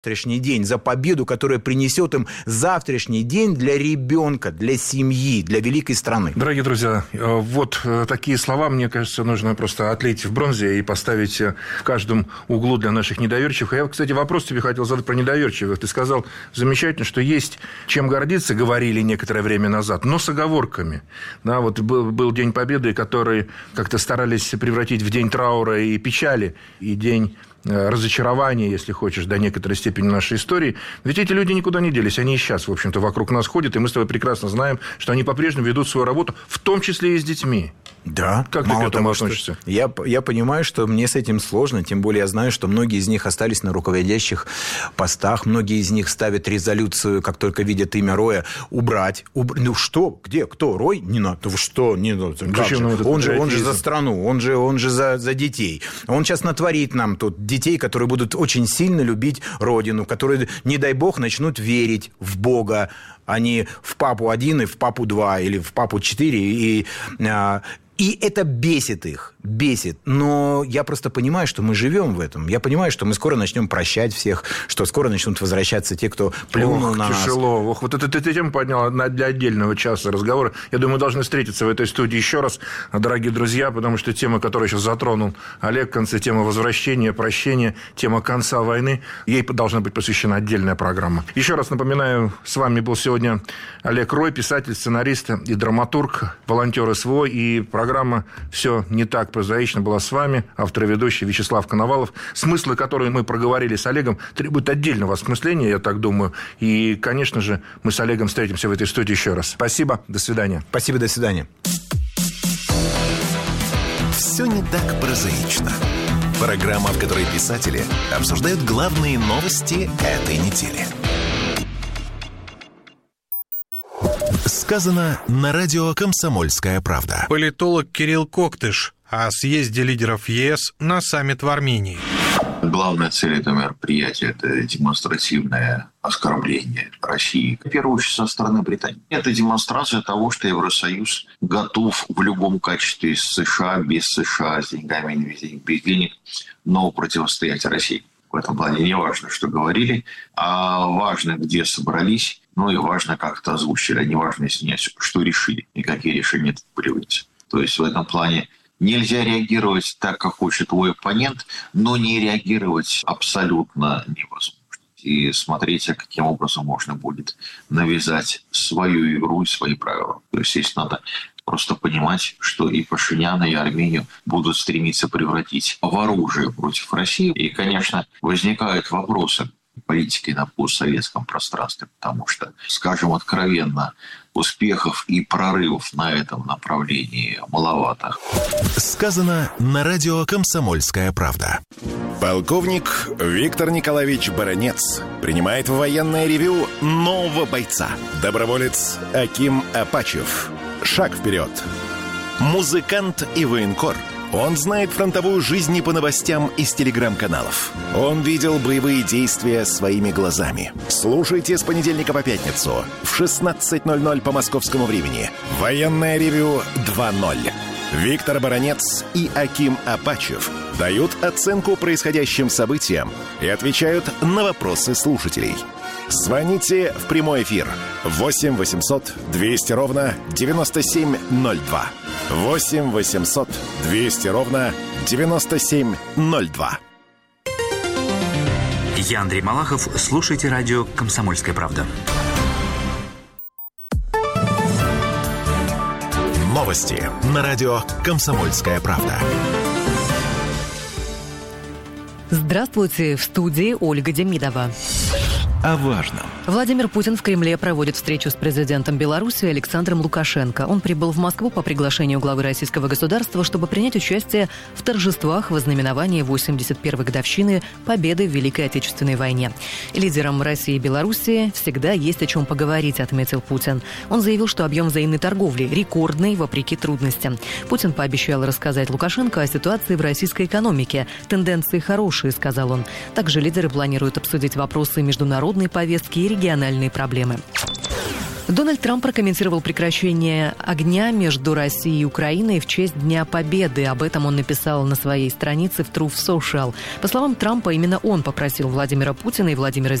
завтрашний день, за победу, которая принесет им завтрашний день для ребенка, для семьи, для великой страны. Дорогие друзья, вот такие слова, мне кажется, нужно просто отлить в бронзе и поставить в каждом углу для наших недоверчивых. Я, кстати, вопрос тебе хотел задать про недоверчивых. Ты сказал замечательно, что есть чем гордиться, говорили некоторое время назад, но с оговорками. Да, вот был День Победы, который как-то старались превратить в день траура и печали, и день разочарование, если хочешь, до некоторой степени нашей истории. Ведь эти люди никуда не делись. Они и сейчас, в общем-то, вокруг нас ходят, и мы с тобой прекрасно знаем, что они по-прежнему ведут свою работу, в том числе и с детьми. Да. Как ты к этому относишься? Я понимаю, что мне с этим сложно, тем более я знаю, что многие из них остались на руководящих постах, многие из них ставят резолюцию, как только видят имя Роя, убрать. Ну что? Где? Кто? Рой? Не надо. Вы что? Не надо. Он же за страну, он же за детей. Он сейчас натворит нам тут детей, которые будут очень сильно любить Родину, которые, не дай бог, начнут верить в Бога, а не в Папу 1 и в Папу 2 или в Папу 4. И это бесит их, бесит. Но я просто понимаю, что мы живем в этом. Я понимаю, что мы скоро начнем прощать всех, что скоро начнут возвращаться те, кто плюнул на нас. Тяжело. Вот эту тему поднял для отдельного часа разговора. Я думаю, мы должны встретиться в этой студии еще раз, дорогие друзья, потому что тема, которую сейчас затронул Олег в конце, тема возвращения, прощения, тема конца войны, ей должна быть посвящена отдельная программа. Еще раз напоминаю, с вами был сегодня Олег Рой, писатель, сценарист и драматург, волонтер СВО, и программа «Все не так прозаично» была с вами, автор и ведущий Вячеслав Коновалов. Смыслы, которые мы проговорили с Олегом, требуют отдельного осмысления, я так думаю. И, конечно же, мы с Олегом встретимся в этой студии еще раз. Спасибо, до свидания. Спасибо, до свидания. «Все не так прозаично». Программа, в которой писатели обсуждают главные новости этой недели. Сказано на радио «Комсомольская правда». Политолог Кирилл Коктыш о съезде лидеров ЕС на саммит в Армении. Главная цель этого мероприятия – это демонстративное оскорбление России, в первую очередь, со стороны Британии. Это демонстрация того, что Евросоюз готов в любом качестве с США, без США, с деньгами, без денег, но противостоять России. В этом плане не важно, что говорили, а важно, где собрались, ну и важно, как это озвучили, а не важно, что решили и какие решения были выйти. То есть в этом плане нельзя реагировать так, как хочет твой оппонент, но не реагировать абсолютно невозможно. И смотреть, каким образом можно будет навязать свою игру и свои правила. То есть здесь надо просто понимать, что и Пашиняна, и Армению будут стремиться превратить в оружие против России. И, конечно, возникают вопросы политики на постсоветском пространстве, потому что, скажем откровенно, успехов и прорывов на этом направлении маловато. Сказано на радио «Комсомольская правда». Полковник Виктор Николаевич Баранец принимает в военное ревю нового бойца. Доброволец Аким Апачев. Шаг вперед. Музыкант и военкор. Он знает фронтовую жизнь не по новостям из телеграм-каналов. Он видел боевые действия своими глазами. Слушайте с понедельника по пятницу в 16:00 по московскому времени. Военное ревю 2.0. Виктор Баранец и Аким Апачев дают оценку происходящим событиям и отвечают на вопросы слушателей. Звоните в прямой эфир 8 800 200 ровно 9702. 8 800 200 ровно 9702. Я Андрей Малахов. Слушайте радио «Комсомольская правда». Новости на радио «Комсомольская правда». Здравствуйте, в студии Ольга Демидова. О важном. Владимир Путин в Кремле проводит встречу с президентом Беларуси Александром Лукашенко. Он прибыл в Москву по приглашению главы российского государства, чтобы принять участие в торжествах во знаменовании 81-й годовщины победы в Великой Отечественной войне. Лидерам России и Беларуси всегда есть о чем поговорить, отметил Путин. Он заявил, что объем взаимной торговли рекордный вопреки трудностям. Путин пообещал рассказать Лукашенко о ситуации в российской экономике. Тенденции хорошие, сказал он. Также лидеры планируют обсудить вопросы международной повестки и региональные проблемы. Дональд Трамп прокомментировал прекращение огня между Россией и Украиной в честь Дня Победы. Об этом он написал на своей странице в Truth Social. По словам Трампа, именно он попросил Владимира Путина и Владимира